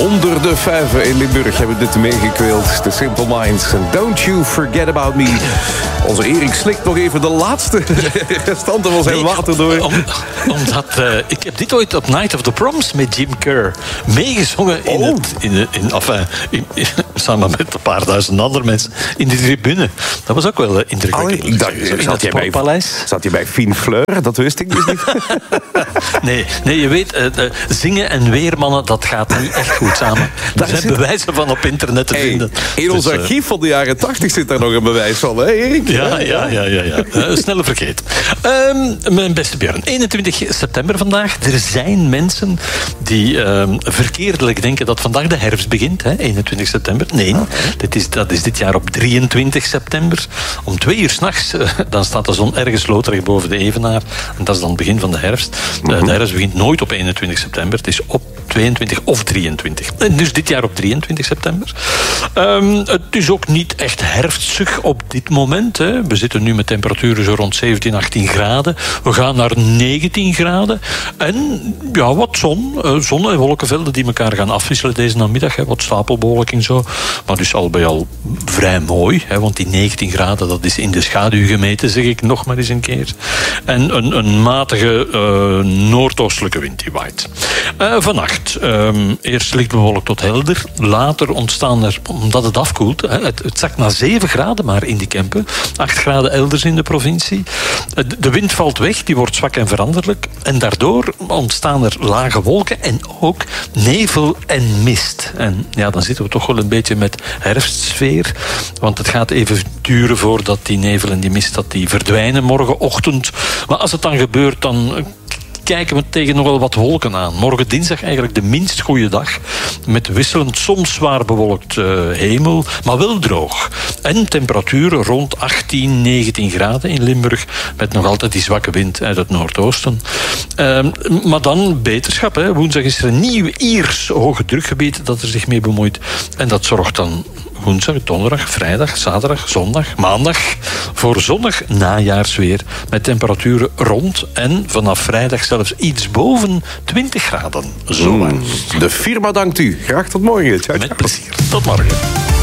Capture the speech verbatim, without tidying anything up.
Onder de vijven in Limburg hebben dit meegekweeld. The Simple Minds en Don't You Forget About Me. Onze Erik slikt nog even de laatste restanten van zijn nee, water door. Om, omdat uh, ik heb dit ooit op Night of the Proms met Jim Kerr meegezongen in oh. het, in, in, enfin, in, in, samen met een paar duizend andere mensen in de tribune. Dat was ook wel uh, indrukwekkend. Oh, ik dacht, in zat het Sportpaleis. Zat je bij Fien Fleur? Dat wist ik dus niet. nee, nee, je weet, uh, uh, zingen en weermannen, dat gaat niet echt goed samen. Daar zijn bewijzen van op internet te hey, vinden. In ons dus, archief van de jaren tachtig zit daar nog een bewijs van. Hè? Ja, ja, ja, ja, ja. Uh, snelle vergeet. Um, mijn beste Björn, eenentwintig september vandaag. Er zijn mensen die um, verkeerdelijk denken dat vandaag de herfst begint. Hè? eenentwintig september. Nee, okay. dit is, dat is dit jaar op drieëntwintig september. Om twee uur 's nachts, uh, dan staat de zon ergens loterig boven de Evenaar. En dat is dan het begin van de herfst. Uh, de herfst begint nooit op eenentwintig september. Het is op tweeëntwintig of drieëntwintig. En dus dit jaar op drieëntwintig september. Um, het is ook niet echt herfstig op dit moment. Hè. We zitten nu met temperaturen zo rond zeventien, achttien graden. We gaan naar negentien graden. En ja, wat zon. Uh, zon- en wolkenvelden die elkaar gaan afwisselen deze namiddag. Hè. Wat stapelbewolking zo. Maar dus al bij al vrij mooi. Hè, want die negentien graden, dat is in de schaduw gemeten, zeg ik nog maar eens een keer. En een, een matige uh, noordoostelijke wind die waait. Uh, vannacht. Um, eerst licht bewolkt tot helder. Later ontstaan er, omdat het afkoelt, hè, het, het zakt naar zeven graden maar in die Kempen. acht graden elders in de provincie. De wind valt weg, die wordt zwak en veranderlijk. En daardoor ontstaan er lage wolken en ook nevel en mist. En ja, dan zitten we toch wel een beetje met herfstsfeer. Want het gaat even duren voordat die nevel en die mist dat die verdwijnen morgenochtend. Maar als het dan gebeurt, dan kijken we tegen nogal wat wolken aan. Morgen dinsdag eigenlijk de minst goede dag. Met wisselend soms zwaar bewolkt uh, hemel, maar wel droog. En temperaturen rond achttien, negentien graden in Limburg. Met nog altijd die zwakke wind uit het noordoosten. Uh, maar dan beterschap. Hè. Woensdag is er een nieuw Iers hoge drukgebied dat er zich mee bemoeit. En dat zorgt dan woensdag, donderdag, vrijdag, zaterdag, zondag, maandag voor zonnig najaarsweer met temperaturen rond en vanaf vrijdag zelfs iets boven twintig graden. Zo. Mm, de firma dankt u. Graag tot morgen. Ciao, ciao. Met plezier. Tot morgen.